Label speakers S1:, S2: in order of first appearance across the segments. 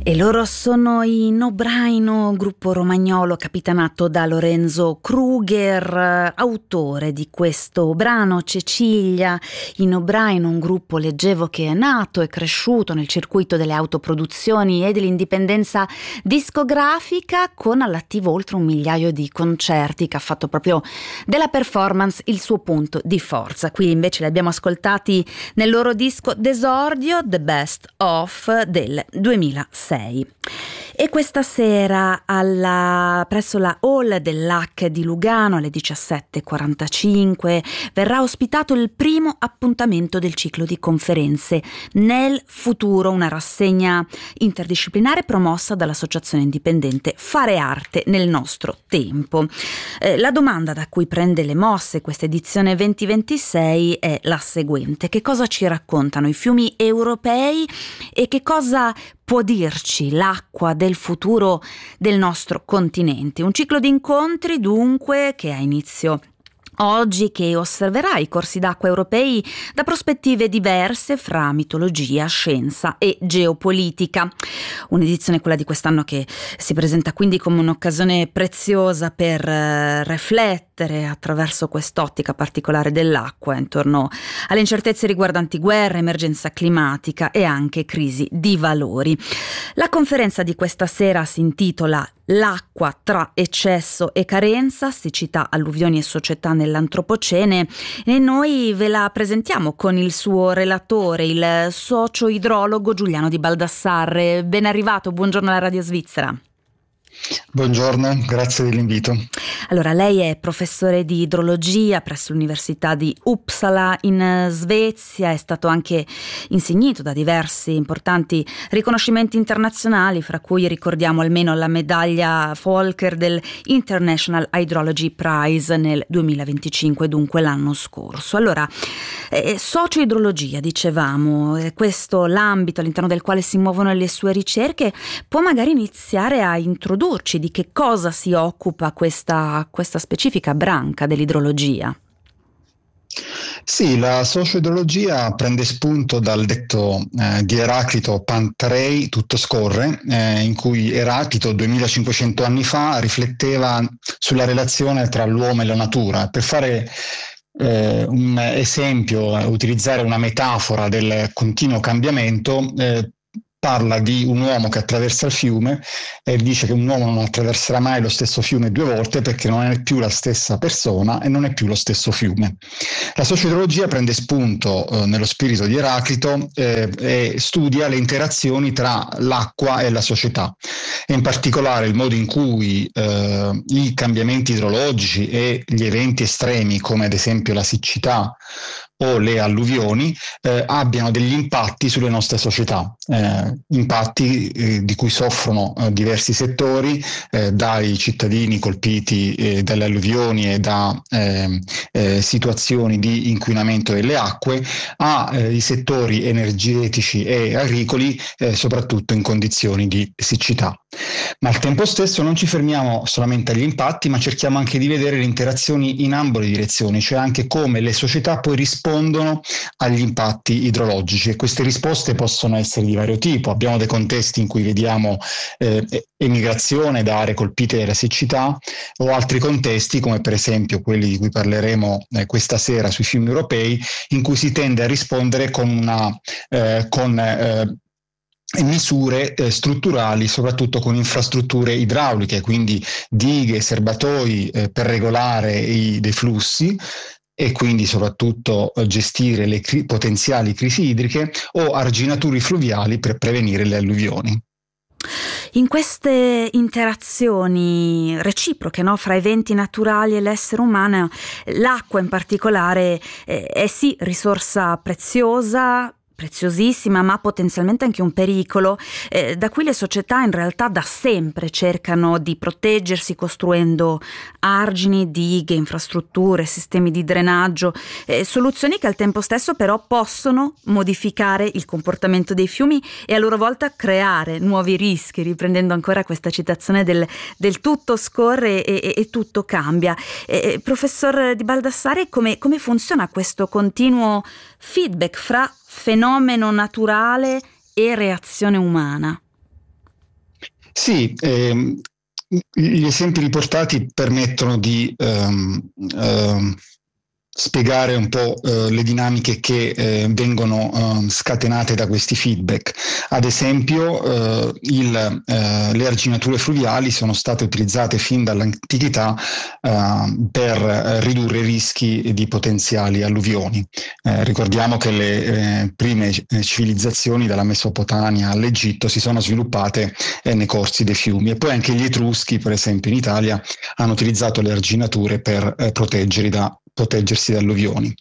S1: E loro sono i Nobraino, gruppo romagnolo capitanato da Lorenzo Kruger, autore di questo brano Cecilia. I Nobraino, un gruppo, leggevo, che è nato e cresciuto nel circuito delle autoproduzioni e dell'indipendenza discografica, con all'attivo oltre 1 migliaio di concerti, che ha fatto proprio della performance il suo punto di forza. Qui invece li abbiamo ascoltati nel loro disco d'esordio The Best Of del 2006. E questa sera presso la Hall dell'Hack di Lugano alle 17:45 verrà ospitato il primo appuntamento del ciclo di conferenze Nel Futuro, una rassegna interdisciplinare promossa dall'associazione indipendente Fare Arte nel Nostro Tempo. La domanda da cui prende le mosse questa edizione 2026 è la seguente: che cosa ci raccontano i fiumi europei e che cosa può dirci l'acqua del futuro del nostro continente? Un ciclo di incontri dunque che ha inizio oggi, che osserverà i corsi d'acqua europei da prospettive diverse fra mitologia, scienza e geopolitica. Un'edizione, quella di quest'anno, che si presenta quindi come un'occasione preziosa per riflettere attraverso quest'ottica particolare dell'acqua intorno alle incertezze riguardanti guerra, emergenza climatica e anche crisi di valori. La conferenza di questa sera si intitola L'acqua tra eccesso e carenza, siccità, alluvioni e società nell'antropocene, e noi ve la presentiamo con il suo relatore, il socio idrologo Giuliano Di Baldassarre. Ben arrivato, buongiorno alla Radio Svizzera.
S2: Buongiorno, grazie dell'invito.
S1: Allora, lei è professore di idrologia presso l'Università di Uppsala in Svezia, è stato anche insignito da diversi importanti riconoscimenti internazionali, fra cui ricordiamo almeno la medaglia Volcker del International Hydrology Prize nel 2025, dunque l'anno scorso. Allora, socio idrologia, dicevamo, questo l'ambito all'interno del quale si muovono le sue ricerche. Può magari iniziare a introdurci di che cosa si occupa questa specifica branca dell'idrologia?
S2: Sì, la socioidrologia prende spunto dal detto di Eraclito Pantarei, tutto scorre, in cui Eraclito 2500 anni fa rifletteva sulla relazione tra l'uomo e la natura. Per fare un esempio, utilizzare una metafora del continuo cambiamento, parla di un uomo che attraversa il fiume e dice che un uomo non attraverserà mai lo stesso fiume 2 volte perché non è più la stessa persona e non è più lo stesso fiume. La socioidrologia prende spunto nello spirito di Eraclito e studia le interazioni tra l'acqua e la società, e in particolare il modo in cui i cambiamenti idrologici e gli eventi estremi, come ad esempio la siccità o le alluvioni, abbiano degli impatti sulle nostre società, impatti di cui soffrono diversi settori, dai cittadini colpiti dalle alluvioni e da situazioni di inquinamento delle acque, ai settori energetici e agricoli, soprattutto in condizioni di siccità. Ma al tempo stesso non ci fermiamo solamente agli impatti, ma cerchiamo anche di vedere le interazioni in ambo le direzioni, cioè anche come le società poi rispondono agli impatti idrologici, e queste risposte possono essere di vario tipo. Abbiamo dei contesti in cui vediamo emigrazione da aree colpite dalla siccità, o altri contesti come per esempio quelli di cui parleremo questa sera sui fiumi europei, in cui si tende a rispondere con misure strutturali, soprattutto con infrastrutture idrauliche, quindi dighe, serbatoi per regolare dei flussi, e quindi soprattutto gestire le potenziali crisi idriche, o arginature fluviali per prevenire le alluvioni.
S1: In queste interazioni reciproche, no, fra eventi naturali e l'essere umano, l'acqua in particolare è sì risorsa preziosissima, ma potenzialmente anche un pericolo, da cui le società in realtà da sempre cercano di proteggersi, costruendo argini, dighe, infrastrutture, sistemi di drenaggio, soluzioni che al tempo stesso però possono modificare il comportamento dei fiumi e a loro volta creare nuovi rischi, riprendendo ancora questa citazione del tutto scorre e tutto cambia. Professor Di Baldassarre, come funziona questo continuo feedback fra fenomeno naturale e reazione umana?
S2: Sì, gli esempi riportati permettono di spiegare un po' le dinamiche che vengono scatenate da questi feedback. Ad esempio, le arginature fluviali sono state utilizzate fin dall'antichità per ridurre i rischi di potenziali alluvioni. Ricordiamo che le prime civilizzazioni, dalla Mesopotamia all'Egitto, si sono sviluppate nei corsi dei fiumi, e poi anche gli Etruschi, per esempio in Italia, hanno utilizzato le arginature per proteggersi da alluvioni.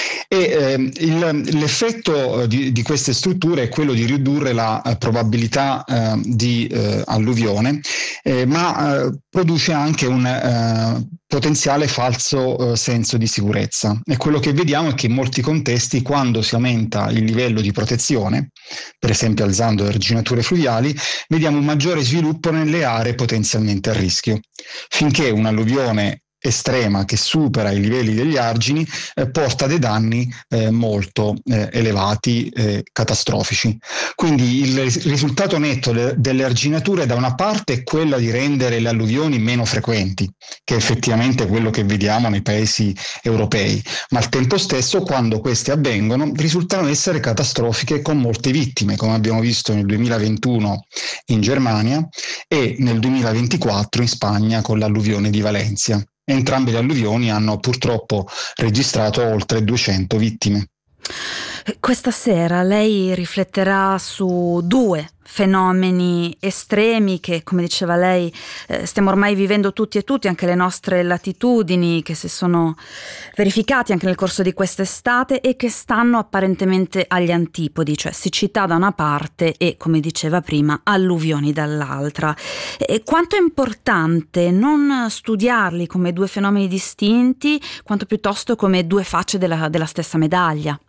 S2: E l'effetto di queste strutture è quello di ridurre la probabilità di alluvione, ma produce anche un potenziale falso senso di sicurezza. E quello che vediamo è che in molti contesti, quando si aumenta il livello di protezione, per esempio alzando le arginature fluviali, vediamo un maggiore sviluppo nelle aree potenzialmente a rischio, finché un'alluvione estrema che supera i livelli degli argini porta dei danni molto elevati, catastrofici. Quindi il risultato netto delle arginature, da una parte, è quella di rendere le alluvioni meno frequenti, che è effettivamente quello che vediamo nei paesi europei, ma al tempo stesso, quando queste avvengono, risultano essere catastrofiche, con molte vittime, come abbiamo visto nel 2021 in Germania e nel 2024 in Spagna con l'alluvione di Valencia. Entrambe le alluvioni hanno purtroppo registrato oltre 200 vittime.
S1: Questa sera lei rifletterà su due fenomeni estremi che, come diceva lei, stiamo ormai vivendo tutti e tutti, anche le nostre latitudini, che si sono verificati anche nel corso di quest'estate e che stanno apparentemente agli antipodi, cioè siccità da una parte e, come diceva prima, alluvioni dall'altra. E quanto è importante non studiarli come due fenomeni distinti, quanto piuttosto come due facce della stessa medaglia.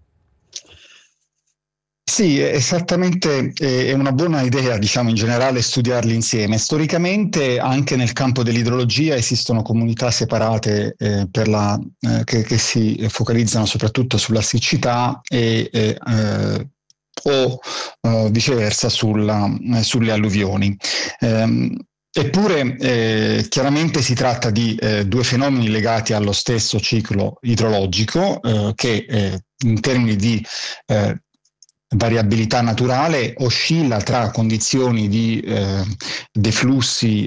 S2: Sì, esattamente, è una buona idea, diciamo, in generale studiarli insieme. Storicamente, anche nel campo dell'idrologia, esistono comunità separate che si focalizzano soprattutto sulla siccità o viceversa sulle alluvioni. Eppure chiaramente si tratta di due fenomeni legati allo stesso ciclo idrologico che in termini di variabilità naturale oscilla tra condizioni di deflussi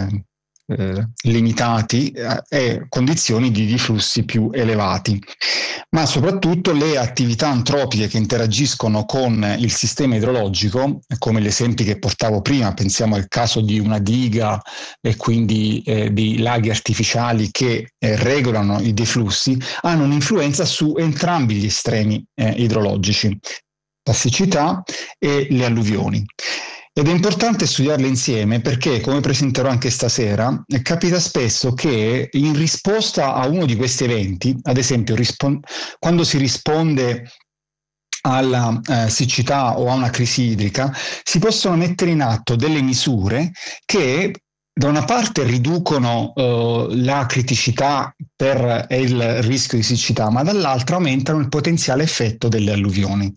S2: limitati e condizioni di deflussi più elevati. Ma soprattutto le attività antropiche che interagiscono con il sistema idrologico, come gli esempi che portavo prima, pensiamo al caso di una diga e quindi di laghi artificiali che regolano i deflussi, hanno un'influenza su entrambi gli estremi idrologici, la siccità e le alluvioni. Ed è importante studiarle insieme perché, come presenterò anche stasera, capita spesso che in risposta a uno di questi eventi, ad esempio quando si risponde alla siccità o a una crisi idrica, si possono mettere in atto delle misure che da una parte riducono la criticità per il rischio di siccità, ma dall'altra aumentano il potenziale effetto delle alluvioni.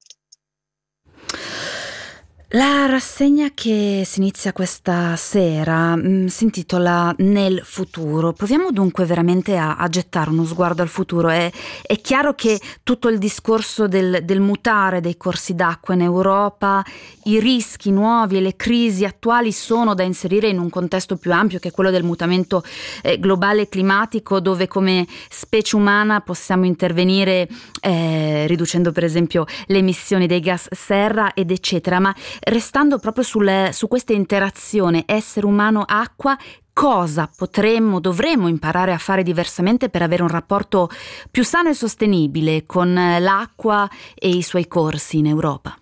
S1: La rassegna che si inizia questa sera si intitola Nel futuro. Proviamo dunque veramente a gettare uno sguardo al futuro. È chiaro che tutto il discorso del mutare dei corsi d'acqua in Europa, i rischi nuovi e le crisi attuali sono da inserire in un contesto più ampio, che è quello del mutamento globale climatico, dove come specie umana possiamo intervenire riducendo per esempio le emissioni dei gas serra ed eccetera. Ma restando proprio su questa interazione essere umano-acqua, cosa dovremmo imparare a fare diversamente per avere un rapporto più sano e sostenibile con l'acqua e i suoi corsi in Europa?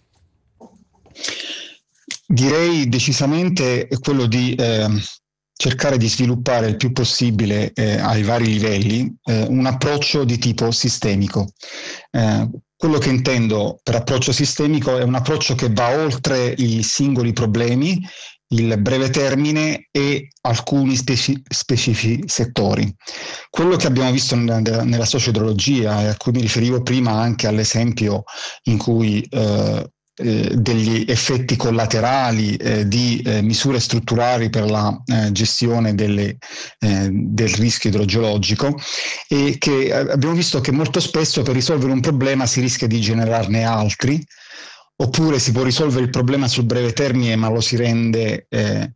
S2: Direi decisamente quello di cercare di sviluppare il più possibile ai vari livelli un approccio di tipo sistemico. Quello che intendo per approccio sistemico è un approccio che va oltre i singoli problemi, il breve termine e alcuni specifici settori. Quello che abbiamo visto nella socioidrologia, e a cui mi riferivo prima anche all'esempio in cui degli effetti collaterali, di misure strutturali per la gestione del rischio idrogeologico, e che abbiamo visto che molto spesso per risolvere un problema si rischia di generarne altri, oppure si può risolvere il problema sul breve termine ma lo si rende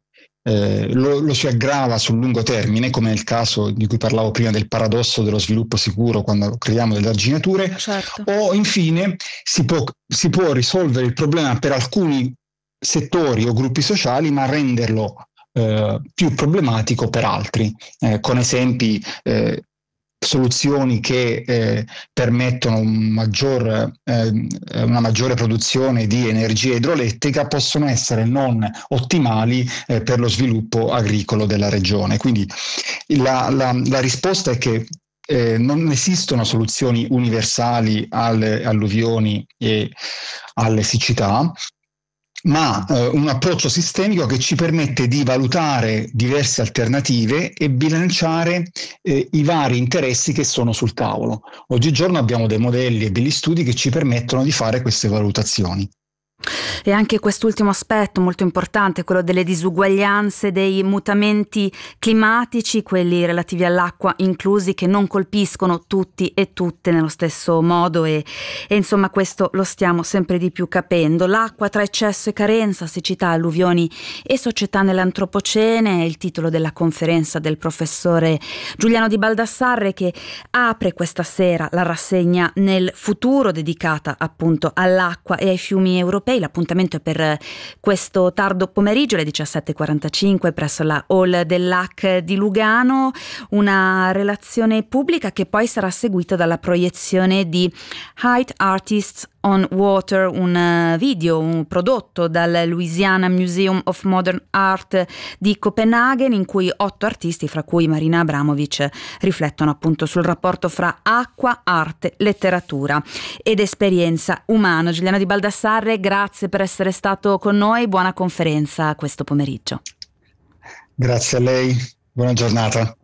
S2: lo si aggrava sul lungo termine, come nel caso di cui parlavo prima del paradosso dello sviluppo sicuro quando creiamo delle arginature.
S1: Certo.
S2: O infine si può risolvere il problema per alcuni settori o gruppi sociali ma renderlo più problematico per altri, con esempi, soluzioni che permettono una maggiore produzione di energia idroelettrica possono essere non ottimali per lo sviluppo agricolo della regione. Quindi la risposta è che non esistono soluzioni universali alle alluvioni e alle siccità, ma un approccio sistemico che ci permette di valutare diverse alternative e bilanciare i vari interessi che sono sul tavolo. Oggigiorno abbiamo dei modelli e degli studi che ci permettono di fare queste valutazioni.
S1: E anche quest'ultimo aspetto molto importante, quello delle disuguaglianze, dei mutamenti climatici, quelli relativi all'acqua inclusi, che non colpiscono tutti e tutte nello stesso modo, e insomma questo lo stiamo sempre di più capendo. L'acqua tra eccesso e carenza, siccità, alluvioni e società nell'antropocene è il titolo della conferenza del professore Giuliano Di Baldassarre, che apre questa sera la rassegna Nel futuro, dedicata appunto all'acqua e ai fiumi europei. L'appuntamento è per questo tardo pomeriggio alle 17:45 presso la Hall del LAC di Lugano, una relazione pubblica che poi sarà seguita dalla proiezione di Height Artists on Water, un video prodotto dal Louisiana Museum of Modern Art di Copenaghen, in cui 8 artisti, fra cui Marina Abramovic, riflettono appunto sul rapporto fra acqua, arte, letteratura ed esperienza umana. Giuliano Di Baldassarre, grazie per essere stato con noi, buona conferenza questo pomeriggio.
S2: Grazie a lei, buona giornata.